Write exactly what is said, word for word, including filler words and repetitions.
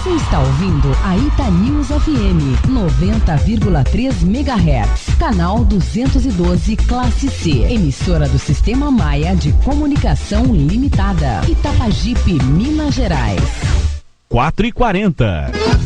Você está ouvindo a Itanews F M noventa vírgula três megahertz, canal duzentos e doze, classe C, emissora do Sistema Maia de Comunicação Limitada, Itapajipe, Minas Gerais. quatro e quarenta.